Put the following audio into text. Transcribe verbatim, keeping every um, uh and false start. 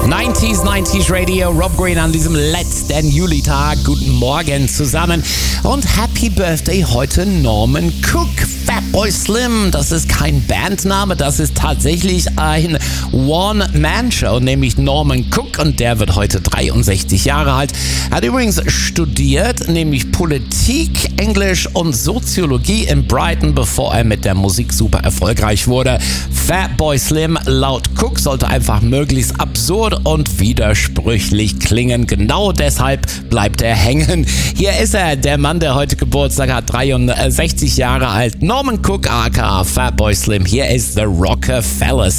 neunziger neunzig Radio, Rob Green an diesem letzten Julitag. Guten Morgen zusammen und Happy Birthday heute Norman Cook. Fatboy Slim, das ist kein Bandname, das ist tatsächlich ein One-Man-Show, nämlich Norman Cook, und der wird heute dreiundsechzig Jahre alt. Er hat übrigens studiert, nämlich Politik, Englisch und Soziologie in Brighton, bevor er mit der Musik super erfolgreich wurde. Fatboy Slim laut Cook sollte einfach möglichst absurd und widersprüchlich klingen. Genau deshalb bleibt er hängen. Hier ist er, der Mann, der heute Geburtstag hat, dreiundsechzig Jahre alt. Norman Cook, aka Fatboy Slim. Hier ist The Rockefellers.